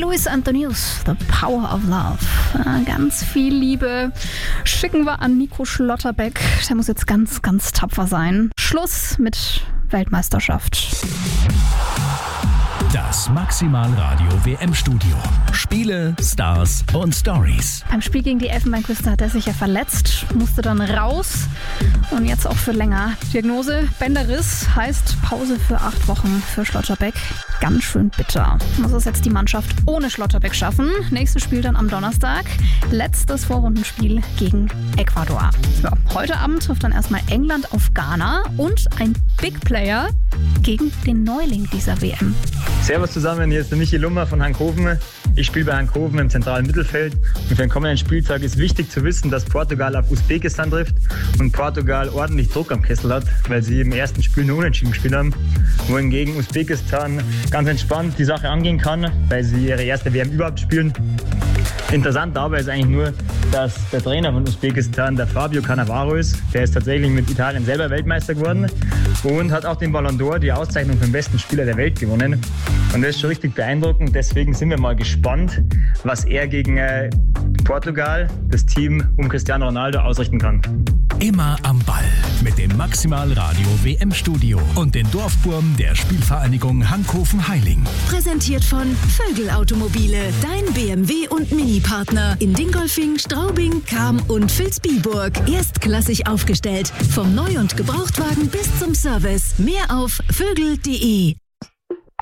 Luis and the News, The Power of Love. Ganz viel Liebe schicken wir an Nico Schlotterbeck. Der muss jetzt ganz, ganz tapfer sein. Schluss mit Weltmeisterschaft. Das Maximalradio WM-Studio. Spiele, Stars und Stories. Beim Spiel gegen die Elfenbeinküste hat er sich ja verletzt, musste dann raus und jetzt auch für länger. Diagnose Bänderriss heißt Pause für 8 Wochen für Schlotterbeck. Ganz schön bitter. Muss es jetzt die Mannschaft ohne Schlotterbeck schaffen. Nächstes Spiel dann am Donnerstag. Letztes Vorrundenspiel gegen Ecuador. Ja, heute Abend trifft dann erstmal England auf Ghana und ein Big Player gegen den Neuling dieser WM. Servus zusammen, hier ist der Michi Lummer von Hankhofen. Ich spiele bei Hankhofen im zentralen Mittelfeld. Und für den kommenden Spieltag ist wichtig zu wissen, dass Portugal auf Usbekistan trifft und Portugal ordentlich Druck am Kessel hat, weil sie im ersten Spiel nur unentschieden gespielt haben. Wohingegen Usbekistan ganz entspannt die Sache angehen kann, weil sie ihre erste WM überhaupt spielen. Interessant dabei ist eigentlich nur, dass der Trainer von Usbekistan, der Fabio Cannavaro ist. Der ist tatsächlich mit Italien selber Weltmeister geworden und hat auch den Ballon d'Or, die Auszeichnung für den besten Spieler der Welt, gewonnen. Und das ist schon richtig beeindruckend. Deswegen sind wir mal gespannt, was er gegen Portugal, das Team um Cristiano Ronaldo, ausrichten kann. Immer am Ball mit dem Maximalradio WM-Studio und den Dorfburm der Spielvereinigung Hankhofen-Heiling. Präsentiert von Vögel Automobile, dein BMW und Mini-Partner in Dingolfing, Straubing, Cham und Vilsbiburg. Erstklassig aufgestellt, vom Neu- und Gebrauchtwagen bis zum Service. Mehr auf vögel.de.